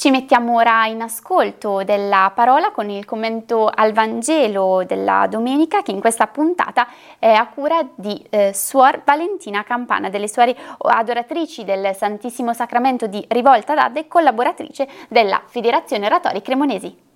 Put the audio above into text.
Ci mettiamo ora in ascolto della parola con il commento al Vangelo della domenica, che in questa puntata è a cura di Suor Valentina Campana, delle suore adoratrici del Santissimo Sacramento di Rivolta d'Adda e collaboratrice della Federazione Oratori Cremonesi.